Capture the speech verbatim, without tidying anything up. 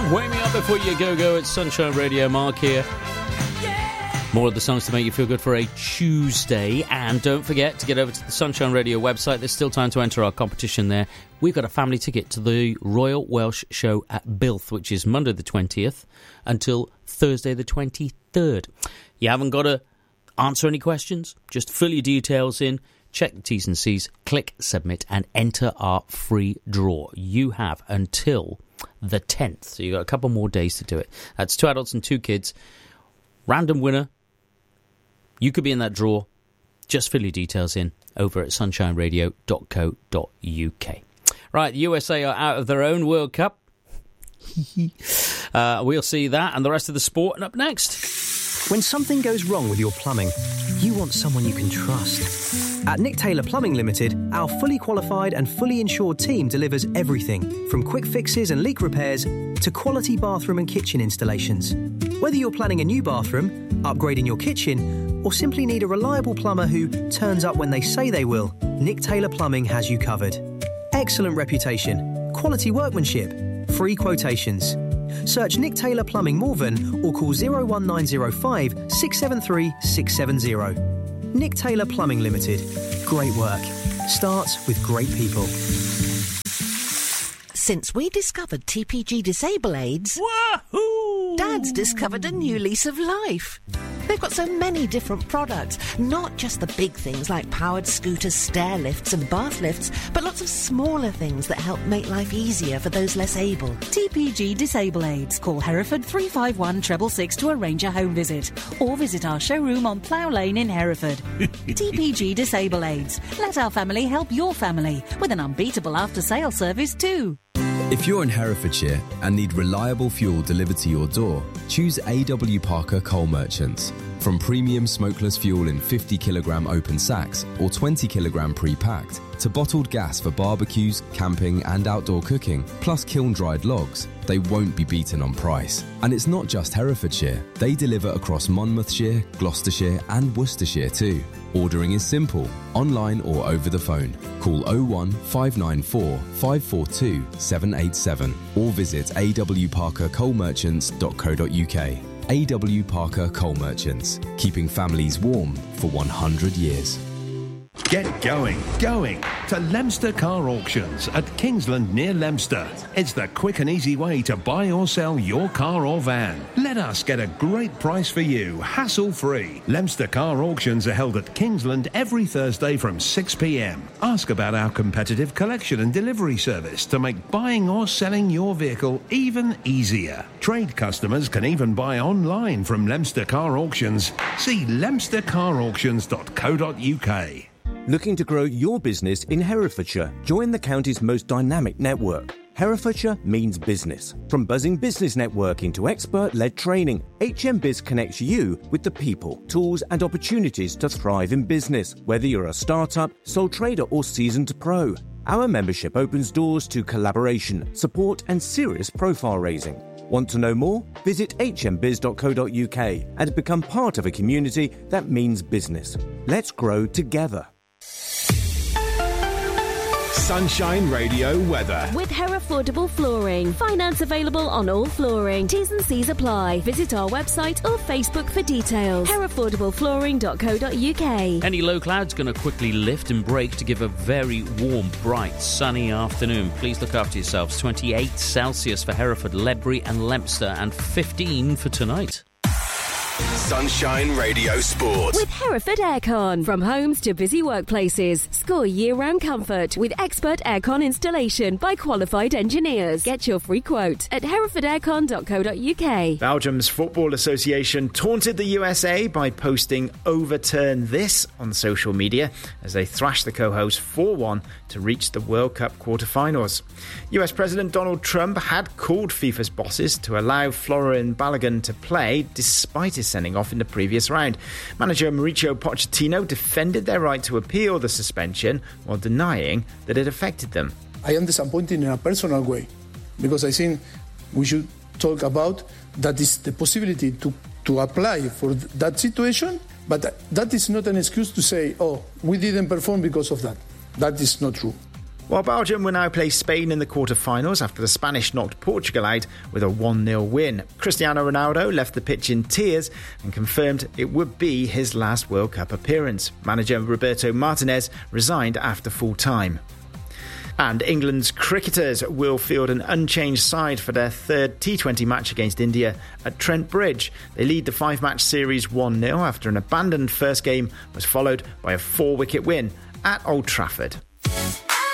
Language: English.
Wake me up before you go go. It's Sunshine Radio. Mark here. More of the songs to make you feel good for a Tuesday. And don't forget to get over to the Sunshine Radio website. There's still time to enter our competition there. We've got a family ticket to the Royal Welsh Show at Bilth, which is Monday the twentieth until Thursday the twenty-third. You haven't got to answer any questions. Just fill your details in, check the T's and C's, click submit, and enter our free draw. You have until the tenth, so you've got a couple more days to do it. That's two adults and two kids. Random winner. You could be in that draw. Just fill your details in over at sunshine radio dot co dot uk. Right, the U S A are out of their own World Cup. uh, we'll see that and the rest of the sport. And up next. When something goes wrong with your plumbing, you want someone you can trust. At Nick Taylor Plumbing Limited, our fully qualified and fully insured team delivers everything from quick fixes and leak repairs to quality bathroom and kitchen installations. Whether you're planning a new bathroom, upgrading your kitchen, or simply need a reliable plumber who turns up when they say they will, Nick Taylor Plumbing has you covered. Excellent reputation, quality workmanship, free quotations. Search Nick Taylor Plumbing Morven or call oh one nine oh five, six seven three, six seven oh. Nick Taylor Plumbing Limited. Great work. Starts with great people. Since we discovered T P G Disable Aids, Wahoo! Dad's discovered a new lease of life. They've got so many different products, not just the big things like powered scooters, stair lifts and bath lifts, but lots of smaller things that help make life easier for those less able. T P G Disable Aids. Call Hereford three five one, six six six to arrange a home visit, or visit our showroom on Plough Lane in Hereford. T P G Disable Aids. Let our family help your family with an unbeatable after-sale service too. If you're in Herefordshire and need reliable fuel delivered to your door, choose A W Parker Coal Merchants. From premium smokeless fuel in fifty kilogram open sacks or twenty kilogram pre-packed, to bottled gas for barbecues, camping and outdoor cooking, plus kiln-dried logs, they won't be beaten on price. And it's not just Herefordshire. They deliver across Monmouthshire, Gloucestershire and Worcestershire too. Ordering is simple, online or over the phone. Call oh one, five nine four, five four two, seven eight seven or visit a w parker coal merchants dot co dot uk. A W Parker Coal Merchants, keeping families warm for one hundred years. Get going, going to Leominster Car Auctions at Kingsland near Leominster. It's the quick and easy way to buy or sell your car or van. Let us get a great price for you, hassle-free. Leominster Car Auctions are held at Kingsland every Thursday from six p m. Ask about our competitive collection and delivery service to make buying or selling your vehicle even easier. Trade customers can even buy online from Leominster Car Auctions. See leominster car auctions dot co dot uk. Looking to grow your business in Herefordshire? Join the county's most dynamic network. Herefordshire means business. From buzzing business networking to expert-led training, H M Biz connects you with the people, tools and opportunities to thrive in business, whether you're a startup, sole trader or seasoned pro. Our membership opens doors to collaboration, support and serious profile raising. Want to know more? Visit h m biz dot co dot uk and become part of a community that means business. Let's grow together. Sunshine Radio weather. With Herefordable Flooring. Finance available on all flooring. T's and C's apply. Visit our website or Facebook for details. herefordable flooring dot co dot uk. Any low clouds going to quickly lift and break to give a very warm, bright, sunny afternoon. Please look after yourselves. twenty-eight Celsius for Hereford, Ledbury and Leominster and fifteen for tonight. Sunshine Radio Sport. With Hereford Aircon. From homes to busy workplaces. Score year-round comfort with expert aircon installation by qualified engineers. Get your free quote at hereford aircon dot co dot uk. Belgium's Football Association taunted the U S A by posting "Overturn This" on social media as they thrashed the co-hosts four one to reach the World Cup quarter-finals. U S President Donald Trump had called FIFA's bosses to allow Florin Balogun to play despite his sending off in the previous round. Manager Mauricio Pochettino defended their right to appeal the suspension while denying that it affected them. I am disappointed in a personal way because I think we should talk about that is the possibility to, to apply for that situation, but that is not an excuse to say, oh, we didn't perform because of that. That is not true. While Belgium will now play Spain in the quarter-finals after the Spanish knocked Portugal out with a one nil win. Cristiano Ronaldo left the pitch in tears and confirmed it would be his last World Cup appearance. Manager Roberto Martinez resigned after full-time. And England's cricketers will field an unchanged side for their third T twenty match against India at Trent Bridge. They lead the five-match series one nil after an abandoned first game was followed by a four-wicket win at Old Trafford.